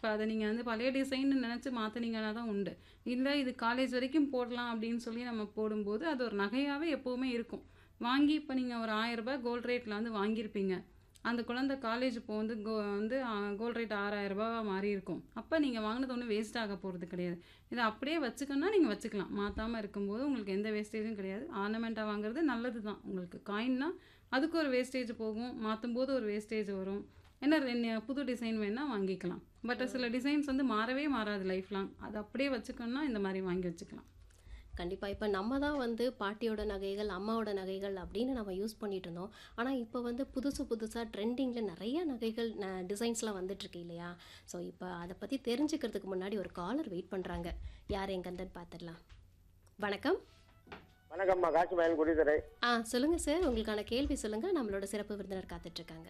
இப்ப அத நீங்க வந்து பழைய டிசைன்னு நெனச்சு மாத்துனீங்கன்னா தான் உண்டு. இல்ல இது காலேஜ் வரைக்கும் போடலாம் அப்படின்னு சொல்லி நம்ம போடும்போது, அது ஒரு நகையாவே எப்பவுமே இருக்கும். வாங்கி இப்ப நீங்க ஒரு ரூ. 1000 கோல்ட் ரேட்ல வந்து வாங்கியிருப்பீங்க. அந்த குழந்தை காலேஜ் இப்போ வந்து கோல்ட் ரேட் ரூ. 6000வா மாறியிருக்கும். அப்ப நீங்க வாங்குனது ஒண்ணும் வேஸ்ட் ஆக போறது கிடையாது. இத அப்படியே வச்சுக்கணும்னா நீங்க வச்சுக்கலாம். மாத்தாம இருக்கும்போது உங்களுக்கு எந்த வேஸ்டேஜும் கிடையாது. ஆர்னமெண்ட்டா வாங்குறது நல்லது தான். உங்களுக்கு காயின்னா அதுக்கு ஒரு வேஸ்டேஜ் போகும். மாத்தும்போது ஒரு வேஸ்டேஜ் வரும். என்ன புது டிசைன் வேணா வாங்கிக்கலாம். பட் சில டிசைன்ஸ் வந்து மாறவே மாறாது லைஃப் லாங். அது அப்படியே வச்சுக்கணும்னா இந்த மாரி வாங்கி வச்சுக்கலாம். கண்டிப்பா. இப்ப நம்ம தான் வந்து பாட்டியோட நகைகள், அம்மாவோட நகைகள் அப்படின்னு நம்ம யூஸ் பண்ணிட்டு இருந்தோம். ஆனா, இப்ப வந்து புதுசு புதுசா ட்ரெண்டிங்ல நெறைய நகைகள் டிசைன்ஸ்லாம் வந்துட்டுருக்கு இல்லையா? ஸோ, இப்ப அத பத்தி தெரிஞ்சுக்கிறதுக்கு முன்னாடி ஒரு காலர் வெயிட் பண்றாங்க. யார் எங்கேருந்துன்னு பார்த்துடலாம். வணக்கம். வணக்கம்மா, காசிமயன் குடிதுறை. சொல்லுங்க சார். உங்களுக்கான கேள்வி சொல்லுங்க. நம்மளோட சிறப்பு விருந்தினர் காத்துட்ருக்காங்க.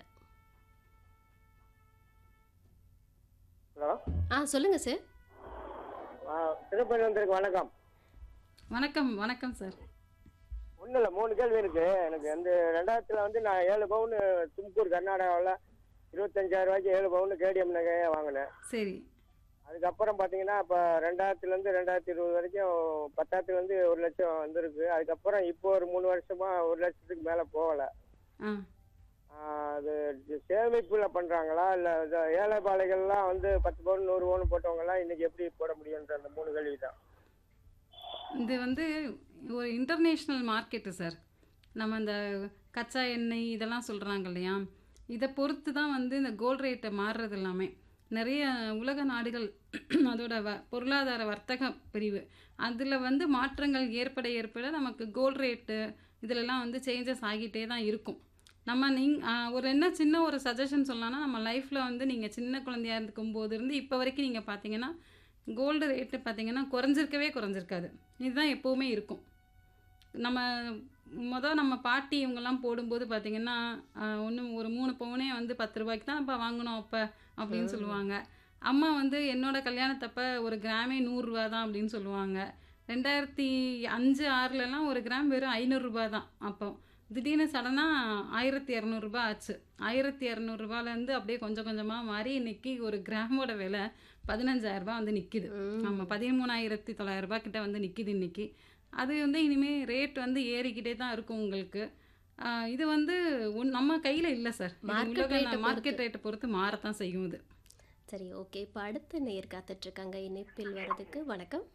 ஹலோ. சொல்லுங்க சார். திருப்பதிவந்தருக்கு வணக்கம். வணக்கம், வணக்கம் சார். ஒன்றும் இல்லை, 3 கேள்வி இருக்கு எனக்கு. வந்து 2000 வந்து நான் 7 பவுன் தும்கூர் கர்நாடகாவில் 25,000 7 பவுன் கேடிஎம் நகையை வாங்கினேன். சரி. அதுக்கப்புறம் பார்த்தீங்கன்னா இப்போ 2000 2020 வரைக்கும் 10,000 1 லட்சம் வந்திருக்கு. அதுக்கப்புறம் இப்போ ஒரு 3 வருஷமா 1 லட்சத்துக்கு மேலே போகலை. ஆ. அது சேமிப்பில் பண்ணுறாங்களா இல்லை ஏழை பாலைகள்லாம் வந்து 10 பவுன் 100 பவுன் போட்டவங்கலாம் இன்னைக்கு எப்படி போட முடியுன்ற அந்த 3 கேள்வி தான். இது வந்து ஒரு இன்டர்நேஷ்னல் மார்க்கெட்டு சார். நம்ம இந்த கச்சா எண்ணெய் இதெல்லாம் சொல்றாங்க இல்லையா? இத பொறுத்து தான் வந்து இந்த கோல்ட் ரேட் மாறுறது எல்லாமே. நெறைய உலக நாடுகள் அதோட பொருளாதார வர்த்தக பிரிவு. அதில வந்து மாற்றங்கள் ஏற்பட ஏற்பட நமக்கு கோல்ட் ரேட்டு இதிலலாம் வந்து சேஞ்சஸ் ஆகிட்டே தான் இருக்கும். நம்ம ஒரு என்ன சின்ன ஒரு சஜஷன் சொல்லலாம்னா, நம்ம லைஃப்ல வந்து நீங்க சின்ன குழந்தையா இருக்கும்போதிருந்து இப்போ வரைக்கும் நீங்க பார்த்தீங்கன்னா, கோல்டு ரேட்டு பார்த்தீங்கன்னா குறைஞ்சிருக்காது. இதுதான் எப்பவுமே இருக்கும். நம்ம நம்ம பாட்டி இவங்கலாம் போடும்போது பார்த்தீங்கன்னா, ஒரு 3 பவுனே வந்து ரூ. 10 தான் அப்ப வாங்குனோம் அப்ப அப்படின்னு சொல்லுவாங்க. அம்மா வந்து என்னோட கல்யாணத்தப்ப ஒரு கிராமே ரூ. 100 தான் அப்படின்னு சொல்லுவாங்க. 2005, 6லலாம் ஒரு கிராம் வெறும் ரூ. 500 தான் அப்போ. திடீர்னு சடனா ரூ. 1200 ஆச்சு. ரூ. 1200லேருந்து அப்படியே கொஞ்சம் கொஞ்சமா மாறி இன்னைக்கு ஒரு கிராமோட விலை ரூ. 15,000 வந்து நிக்குது. ஆமா, ரூ. 13,900 கிட்ட வந்து நிக்குது இன்னைக்கு. அது வந்து இனிமே ரேட் வந்து ஏறிக்கிட்டே தான் இருக்கும் உங்களுக்கு. இது வந்து நம்ம கையில இல்ல சார். மார்க்கெட் ரேட்ட பொறுத்து மாறத்தான் செய்யும் இது. சரி, ஓகே. இப்ப அடுத்த நேயர் காத்துட்ருக்காங்க இணைப்பில் வர்றதுக்கு. வணக்கம்.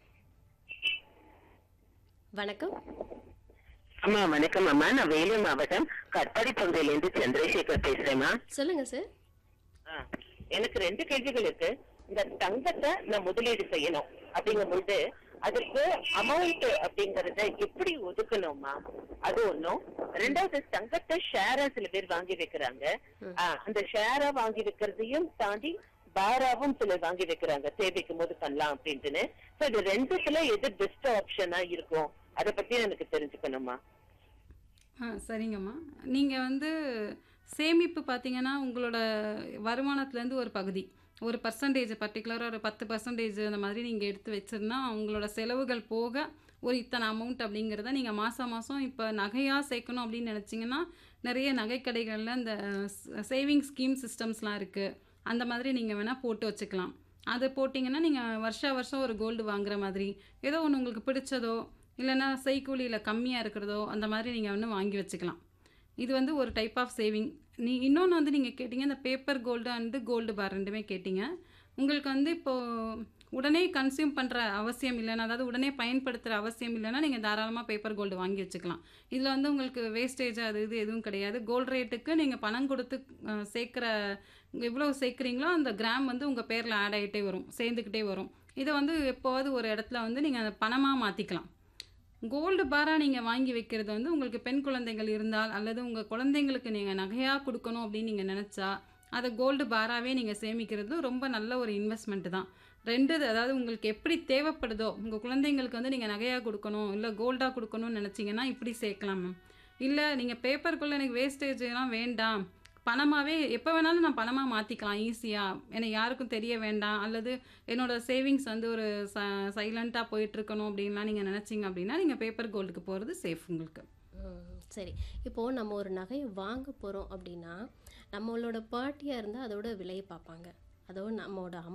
வணக்கம். அம்மா வணக்கம் அம்மா. நான் வேலூர் மாவட்டம் கட்பாடி பகுதியிலேருந்து சந்திரசேகர் பேசுறேம்மா. சொல்லுங்க சார். எனக்கு 2 கேள்விகள் இருக்கு. இந்த தங்கத்தை நான் முதலீடு செய்யணும் அப்படிங்கும்போது அதற்கு அமௌண்ட் அப்படிங்கறத எப்படி ஒதுக்கணும்மா? அது ஒண்ணும். 2வது, தங்கத்தை ஷேரா சில பேர் வாங்கி வைக்கிறாங்க. அந்த ஷேரா வாங்கி வைக்கிறதையும் தாண்டி பாராவும் சிலர் வாங்கி வைக்கிறாங்க, தேவைக்கும் போது பண்ணலாம் அப்படின்ட்டுன்னு. இது 2த்துல எது பெஸ்ட் ஆப்ஷனா இருக்கும்? அதை பத்தி எனக்கு தெரிஞ்சுக்கணுமா? சரிங்கம்மா. நீங்க வந்து சேமிப்பு பார்த்தீங்கன்னா, உங்களோட வருமானத்துலேருந்து ஒரு பகுதி, ஒரு பர்சன்டேஜ் பர்ட்டிகுலரா ஒரு 10% அந்த மாதிரி நீங்க எடுத்து வச்சிருந்தா, உங்களோட செலவுகள் போக ஒரு இத்தனை அமௌண்ட் அப்படிங்கிறத நீங்க மாசம் மாசம் இப்போ நகையா சேர்க்கணும் அப்படின்னு நினைச்சீங்கன்னா, நிறைய நகைக்கடைகள்ல இந்த சேவிங் ஸ்கீம் சிஸ்டம்ஸ்லாம் இருக்கு. அந்த மாதிரி நீங்க வேணா போட்டு வச்சுக்கலாம். அது போட்டிங்கன்னா, நீங்க வருஷா வருஷம் ஒரு கோல்டு வாங்குற மாதிரி, ஏதோ ஒண்ணு உங்களுக்கு பிடிச்சதோ, இல்லைன்னா செய்கூலியில கம்மியா இருக்கிறதோ, அந்த மாதிரி நீங்க வந்து வாங்கி வச்சுக்கலாம். இது வந்து ஒரு டைப் ஆஃப் சேவிங். இன்னொன்று வந்து நீங்கள் கேட்டீங்க, இந்த பேப்பர் கோல்டு அண்ட் கோல்டு பார் 2மே கேட்டீங்க. உங்களுக்கு வந்து இப்போது உடனே கன்சியூம் பண்ணுற அவசியம் இல்லைன்னா, அதாவது உடனே பயன்படுத்துகிற அவசியம் இல்லைன்னா, நீங்கள் தாராளமாக பேப்பர் கோல்டு வாங்கி வச்சுக்கலாம். இதில் வந்து உங்களுக்கு வேஸ்டேஜ் அது இது எதுவும் கிடையாது. கோல்டு ரேட்டுக்கு நீங்கள் பணம் கொடுத்து சேர்க்குற எவ்வளோ சேர்க்குறீங்களோ அந்த கிராம் வந்து உங்கள் பேரில் ஆட் ஆகிட்டே வரும், சேர்ந்துக்கிட்டே வரும். இதை வந்து எப்போவாது ஒரு இடத்துல வந்து நீங்கள் அதை பணமாக மாற்றிக்கலாம். கோல்டு பாராக நீங்கள் வாங்கி வைக்கிறது வந்து உங்களுக்கு பெண் குழந்தைகள் இருந்தால், அல்லது உங்கள் குழந்தைங்களுக்கு நீங்கள் நகையாக கொடுக்கணும் அப்படின்னு நீங்கள் நினச்சா, அதை கோல்டு பாராகவே நீங்கள் சேமிக்கிறது ரொம்ப நல்ல ஒரு இன்வெஸ்ட்மெண்ட் தான். 2, அதாவது உங்களுக்கு எப்படி தேவைப்படுதோ, உங்கள் குழந்தைங்களுக்கு வந்து நீங்கள் நகையாக கொடுக்கணும், இல்லை கோல்டாக கொடுக்கணும்னு நினச்சிங்கன்னா இப்படி சேர்க்கலாம் மேம். இல்லை நீங்கள் பேப்பருக்குள்ளே எனக்கு வேஸ்டேஜ்லாம் வேண்டாம், பணமாகவே எப்போ வேணாலும் நான் பணமாக மாற்றிக்கலாம் ஈஸியாக, எனக்கு யாருக்கும் தெரிய வேண்டாம், அல்லது என்னோடய சேவிங்ஸ் வந்து ஒரு சைலண்ட்டாக போயிட்டுருக்கணும் அப்படின்லாம் நீங்கள் நினச்சிங்க அப்படின்னா, நீங்கள் பேப்பர் கோல்டுக்கு போகிறது சேஃப் உங்களுக்கு. சரி. இப்போது நம்ம ஒரு நகையை வாங்க போகிறோம் அப்படின்னா, நம்மளோட பாட்டியாக இருந்தால் அதோட விலையை பார்ப்பாங்க. அதோட நம்மளோட